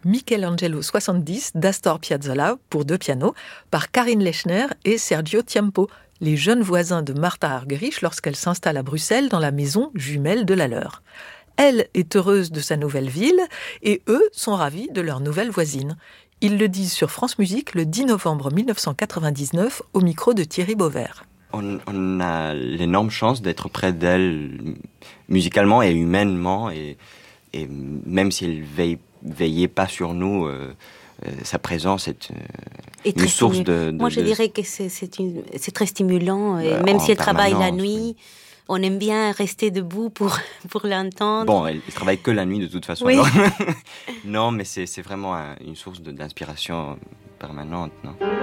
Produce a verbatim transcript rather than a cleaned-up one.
Michelangelo soixante-dix d'Astor Piazzolla pour deux pianos par Karine Lechner et Sergio Tiempo, les jeunes voisins de Martha Argerich lorsqu'elle s'installe à Bruxelles dans la maison jumelle de la leur. Elle est heureuse de sa nouvelle ville et eux sont ravis de leur nouvelle voisine. Ils le disent sur France Musique le dix novembre mille neuf cent quatre-vingt-dix-neuf au micro de Thierry Beauvert. On, on a l'énorme chance d'être près d'elle musicalement et humainement, et, et même si elle veille, veillait pas sur nous, euh, euh, sa présence est euh, une source stimu- de, de... Moi, je de... dirais que c'est, c'est, une, c'est très stimulant, et Euh, même en si elle travaille la permanence, nuit, oui. on aime bien rester debout pour, pour l'entendre. Bon, elle, elle travaille que la nuit de toute façon. Oui. alors. Non, mais c'est, c'est vraiment un- une source de, d'inspiration permanente, non ?